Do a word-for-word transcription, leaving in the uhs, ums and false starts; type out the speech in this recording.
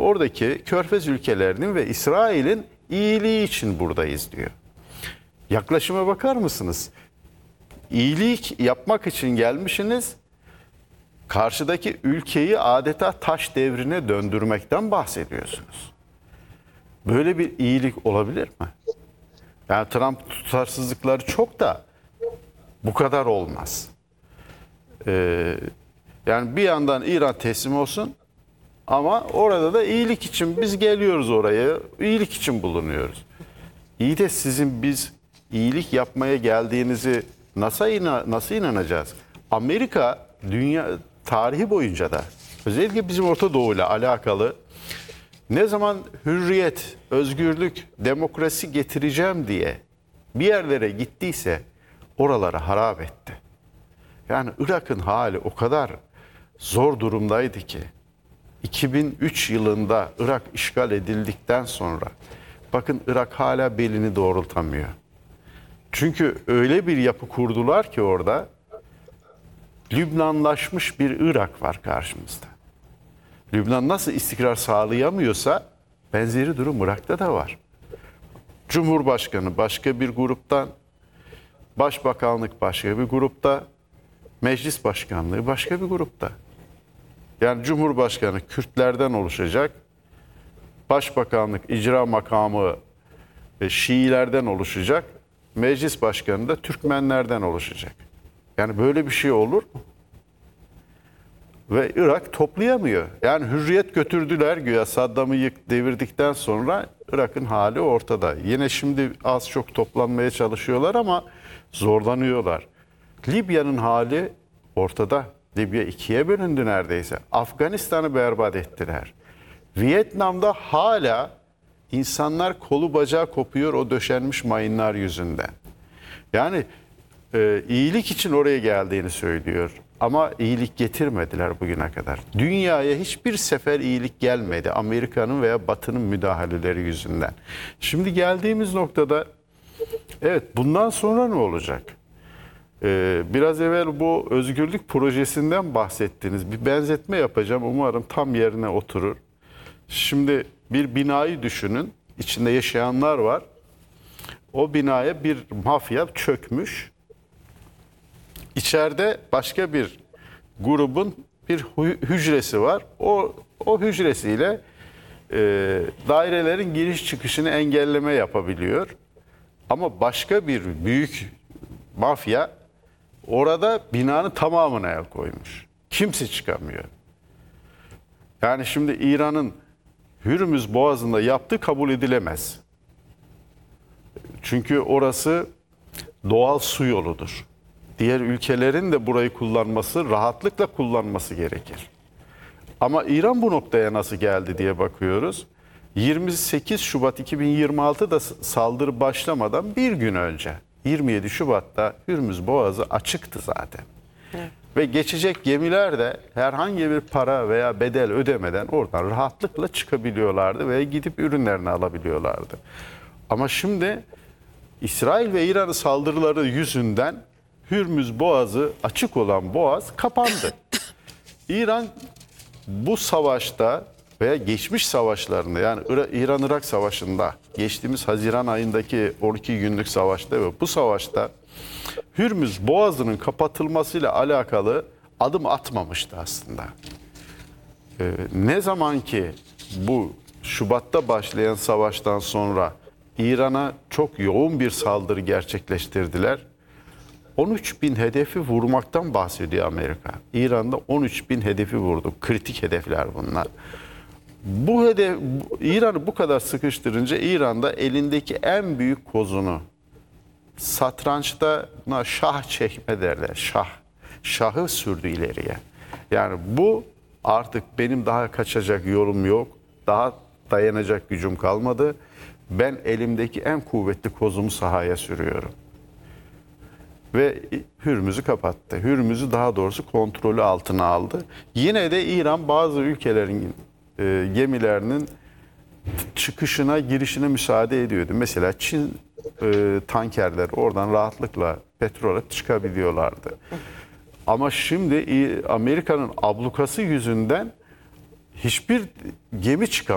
oradaki Körfez ülkelerinin ve İsrail'in iyiliği için buradayız diyor. Yaklaşıma bakar mısınız? İyilik yapmak için gelmişsiniz, karşıdaki ülkeyi adeta taş devrine döndürmekten bahsediyorsunuz. Böyle bir iyilik olabilir mi? Yani Trump tutarsızlıkları çok da bu kadar olmaz. Ee, yani bir yandan İran teslim olsun ama orada da iyilik için biz geliyoruz oraya, iyilik için bulunuyoruz. İyi de sizin biz iyilik yapmaya geldiğinizi nasıl, inan nasıl inanacağız? Amerika dünya tarihi boyunca da özellikle bizim Orta Doğu ile alakalı ne zaman hürriyet, özgürlük, demokrasi getireceğim diye bir yerlere gittiyse oralara harap etti. Yani Irak'ın hali o kadar zor durumdaydı ki iki bin üç yılında Irak işgal edildikten sonra bakın Irak hala belini doğrultamıyor. Çünkü öyle bir yapı kurdular ki orada Lübnanlaşmış bir Irak var karşımızda. Lübnan nasıl istikrar sağlayamıyorsa benzeri durum Irak'ta da var. Cumhurbaşkanı başka bir gruptan, başbakanlık başka bir grupta, meclis başkanlığı başka bir grupta. Yani Cumhurbaşkanı Kürtlerden oluşacak, başbakanlık icra makamı ve Şiilerden oluşacak, meclis başkanı da Türkmenlerden oluşacak. Yani böyle bir şey olur mu? Ve Irak toplayamıyor. Yani hürriyet götürdüler güya Saddam'ı yık devirdikten sonra Irak'ın hali ortada. Yine şimdi az çok toplanmaya çalışıyorlar ama zorlanıyorlar. Libya'nın hali ortada. Libya ikiye bölündü neredeyse. Afganistan'ı berbat ettiler. Vietnam'da hala insanlar kolu bacağı kopuyor o döşenmiş mayınlar yüzünden. Yani e, iyilik için oraya geldiğini söylüyor. Ama iyilik getirmediler bugüne kadar. Dünyaya hiçbir sefer iyilik gelmedi. Amerika'nın veya Batı'nın müdahaleleri yüzünden. Şimdi geldiğimiz noktada evet bundan sonra ne olacak? Ee, biraz evvel bu özgürlük projesinden bahsettiniz. Bir benzetme yapacağım. Umarım tam yerine oturur. Şimdi bir binayı düşünün. İçinde yaşayanlar var. O binaya bir mafya çökmüş. İçeride başka bir grubun bir hücresi var. O, o hücresiyle e, dairelerin giriş çıkışını engelleme yapabiliyor. Ama başka bir büyük mafya orada binanın tamamına el koymuş. Kimse çıkamıyor. Yani şimdi İran'ın Hürmüz Boğazı'nda yaptığı kabul edilemez. Çünkü orası doğal su yoludur. Diğer ülkelerin de burayı kullanması, rahatlıkla kullanması gerekir. Ama İran bu noktaya nasıl geldi diye bakıyoruz. yirmi sekiz Şubat iki bin yirmi altıda saldırı başlamadan bir gün önce yirmi yedi Şubat'ta Hürmüz Boğazı açıktı zaten. Evet. Ve geçecek gemiler de herhangi bir para veya bedel ödemeden oradan rahatlıkla çıkabiliyorlardı ve gidip ürünlerini alabiliyorlardı. Ama şimdi İsrail ve İran'ın saldırıları yüzünden Hürmüz Boğazı, açık olan boğaz kapandı. İran bu savaşta veya geçmiş savaşlarında yani İran-Irak savaşında geçtiğimiz Haziran ayındaki on iki günlük savaşta ve bu savaşta Hürmüz Boğazı'nın kapatılmasıyla alakalı adım atmamıştı aslında. Ee, ne zaman ki bu Şubat'ta başlayan savaştan sonra İran'a çok yoğun bir saldırı gerçekleştirdiler. on üç bin hedefi vurmaktan bahsediyor Amerika. İran'da on üç bin hedefi vurdu. Kritik hedefler bunlar. Bu hedef, İran'ı bu kadar sıkıştırınca İran'da elindeki en büyük kozunu, satrançta buna şah çekme derler. Şah. Şahı sürdü ileriye. Yani bu artık benim daha kaçacak yolum yok. Daha dayanacak gücüm kalmadı. Ben elimdeki en kuvvetli kozumu sahaya sürüyorum. Ve Hürmüz'ü kapattı. Hürmüz'ü daha doğrusu kontrolü altına aldı. Yine de İran bazı ülkelerin e, gemilerinin çıkışına, girişine müsaade ediyordu. Mesela Çin e, tankerler oradan rahatlıkla petrole çıkabiliyorlardı. Ama şimdi Amerika'nın ablukası yüzünden hiçbir gemi çıkamıyor.